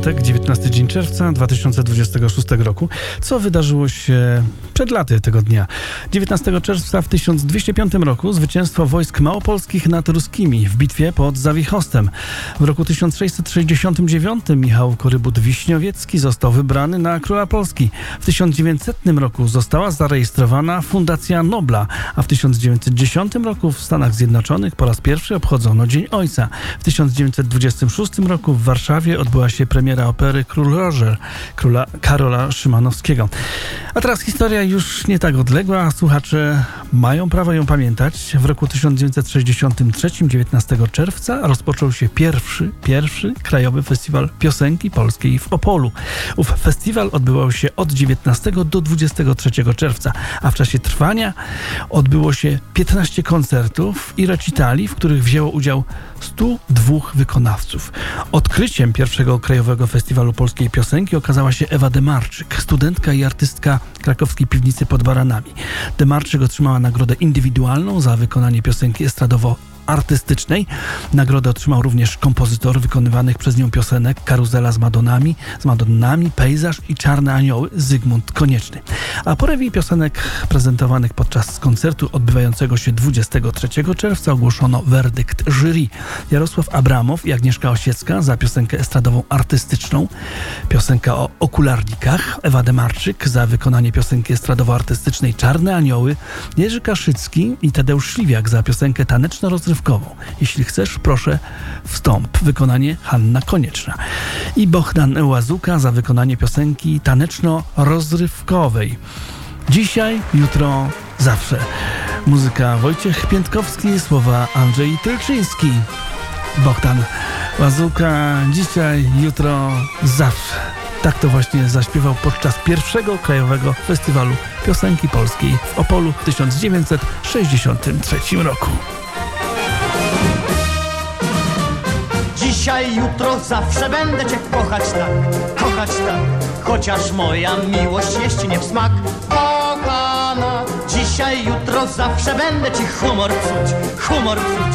piątek, 19 dzień czerwca 2026 roku. Co wydarzyło się przed laty tego dnia? 19 czerwca w 1205 roku zwycięstwo wojsk małopolskich nad ruskimi w bitwie pod Zawichostem. W roku 1669 Michał Korybut-Wiśniowiecki został wybrany na króla Polski. W 1900 roku została zarejestrowana Fundacja Nobla, a w 1910 roku w Stanach Zjednoczonych po raz pierwszy obchodzono Dzień Ojca. W 1926 roku w Warszawie odbyła się premiera opery Król Roger króla Karola Szymanowskiego. A teraz historia już nie tak odległa, a słuchacze mają prawo ją pamiętać. W roku 1963, 19 czerwca, rozpoczął się pierwszy Krajowy Festiwal Piosenki Polskiej w Opolu. Ów festiwal odbywał się od 19 do 23 czerwca, a w czasie trwania odbyło się 15 koncertów i recitali, w których wzięło udział 102 wykonawców. Odkryciem pierwszego Krajowego Festiwalu Polskiej Piosenki okazała się Ewa Demarczyk, studentka i artystka krakowskiej piwnicy pod Baranami. Demarczyk otrzymała nagrodę indywidualną za wykonanie piosenki estradowo-artystycznej. Nagrodę otrzymał również kompozytor wykonywanych przez nią piosenek Karuzela z Madonnami, Pejzaż i Czarne Anioły Zygmunt Konieczny. A po rewii piosenek prezentowanych podczas koncertu odbywającego się 23 czerwca ogłoszono werdykt jury. Jarosław Abramow i Agnieszka Osiecka za piosenkę estradową artystyczną, piosenka o okularnikach, Ewa Demarczyk za wykonanie piosenki estradowo-artystycznej Czarne Anioły, Jerzy Kaszycki i Tadeusz Śliwiak za piosenkę taneczno-rozrywkową. Jeśli chcesz, proszę, wstąp. Wykonanie Hanna Konieczna. I Bohdan Łazuka za wykonanie piosenki taneczno-rozrywkowej. Dzisiaj, jutro, zawsze. Muzyka Wojciech Piętkowski, słowa Andrzej Tylczyński. Bohdan Łazuka, dzisiaj, jutro, zawsze. Tak to właśnie zaśpiewał podczas pierwszego Krajowego Festiwalu Piosenki Polskiej w Opolu w 1963 roku. Dzisiaj, jutro, zawsze będę cię kochać tak, chociaż moja miłość jest nie w smak. Kochana, dzisiaj, jutro, zawsze będę ci humor psuć,